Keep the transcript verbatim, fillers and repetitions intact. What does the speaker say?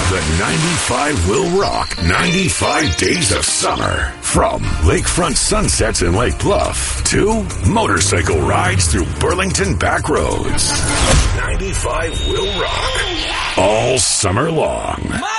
The ninety-five will rock ninety-five days of summer. From lakefront sunsets in Lake Bluff to motorcycle rides through Burlington back roads. ninety-five will rock all summer long.